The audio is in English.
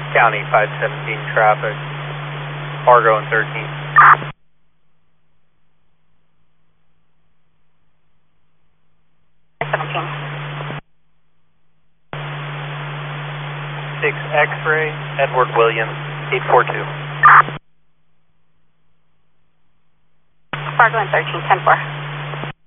County 517 traffic, Fargo and 13. 17. 6 X-ray, Edward Williams, 842. Fargo and 13, 10-4.